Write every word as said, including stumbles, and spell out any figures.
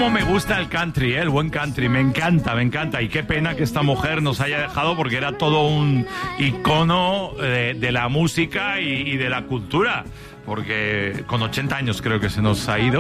Cómo me gusta el country, ¿eh? El buen country, me encanta, me encanta. Y qué pena que esta mujer nos haya dejado porque era todo un icono de, de la música y, y de la cultura. Porque con ochenta años creo que se nos ha ido.